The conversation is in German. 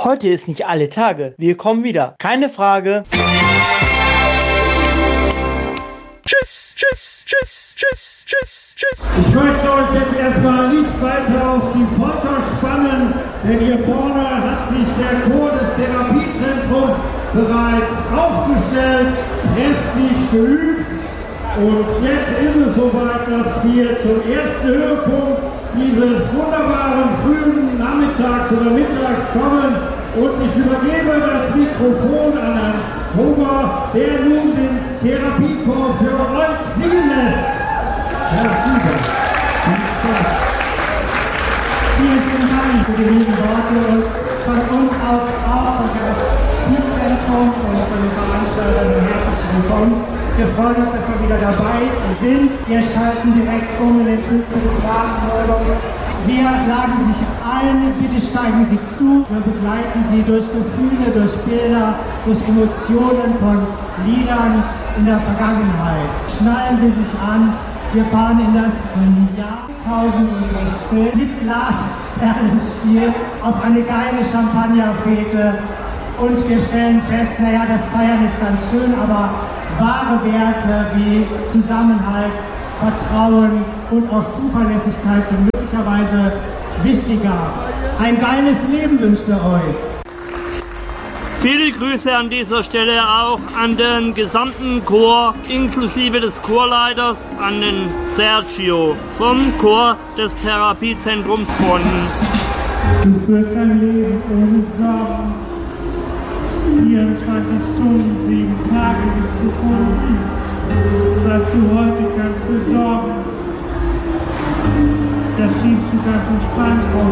Heute ist nicht alle Tage. Wir kommen wieder. Keine Frage. Tschüss, tschüss, tschüss, tschüss, tschüss, tschüss. Ich möchte euch jetzt erstmal nicht weiter auf die Folter spannen, denn hier vorne hat sich der Chor des Therapiezentrums bereits aufgestellt, kräftig geübt. Und jetzt ist es soweit, dass wir zum ersten Höhepunkt dieses wunderbaren frühen Nachmittags oder Mittags kommen. Und ich übergebe das Mikrofon an Herrn Homer, der nun den Therapiechor für euch singen lässt. Herr Huber. Vielen Dank für die lieben Worte und von uns aus auch von das Therapiezentrum und von den Veranstaltern herzlich willkommen. Wir freuen uns, dass wir wieder dabei sind. Wir schalten direkt um in den Pütze des Wagenmodus. Wir laden sich ein, bitte steigen Sie zu. Wir begleiten Sie durch Gefühle, durch Bilder, durch Emotionen von Liedern in der Vergangenheit. Schnallen Sie sich an. Wir fahren in das Jahr 1016 mit Glasperlenspiel auf eine geile Champagnerfete. Und wir stellen fest, naja, das Feiern ist ganz schön, aber wahre Werte wie Zusammenhalt, Vertrauen und auch Zuverlässigkeit sind möglicherweise wichtiger. Ein geiles Leben wünscht ihr euch. Viele Grüße an dieser Stelle auch an den gesamten Chor, inklusive des Chorleiters, an den Sergio vom Chor des Therapiezentrums Bonn. Du führst ein Leben ohne Sorgen. 24 Stunden, 7 Tage nichts gefunden. Was du heute kannst besorgen, das schiebst du ganz entspannt auf